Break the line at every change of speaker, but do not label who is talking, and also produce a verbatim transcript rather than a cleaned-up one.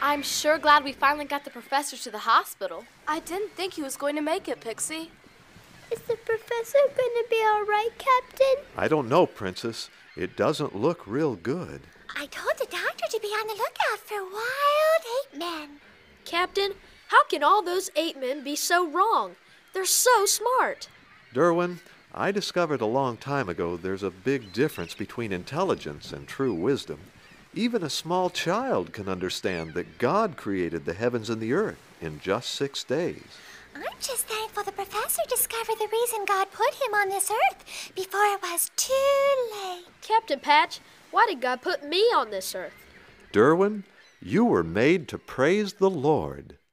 I'm sure glad we finally got the professor to the hospital. I didn't think he was going to make it, Pixie.
Is the professor going to be all right, Captain?
I don't know, Princess. It doesn't look real good.
I told the doctor to be on the lookout for wild ape men.
Captain, how can all those ape men be so wrong? They're so smart.
Derwin, I discovered a long time ago there's a big difference between intelligence and true wisdom. Even a small child can understand that God created the heavens and the earth in just six days.
I'm just thankful the professor discovered the reason God put him on this earth before it was too late.
Captain Patch, why did God put me on this earth?
Derwin, you were made to praise the Lord.